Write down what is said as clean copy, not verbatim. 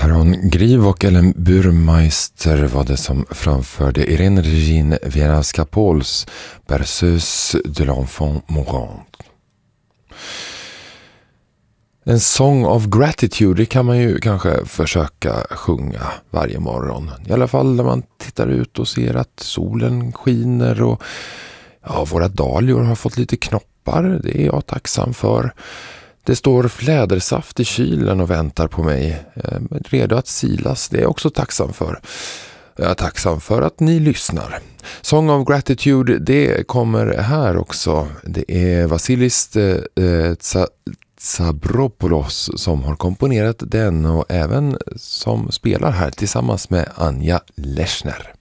Aron Grieg och Ellen Burmeister var det som framförde Irene Regine Wieniawska-Pols Berceuse de l'enfant mourant. En Song of Gratitude, det kan man ju kanske försöka sjunga varje morgon. I alla fall när man tittar ut och ser att solen skiner och våra dahlior har fått lite knoppar. Det är jag tacksam för. Det står flädersaft i kylen och väntar på mig. Redo att silas, det är jag också tacksam för. Jag är tacksam för att ni lyssnar. Song of Gratitude, det kommer här också. Det är Vasilis Tsabropoulos som har komponerat den och även som spelar här tillsammans med Anja Lechner.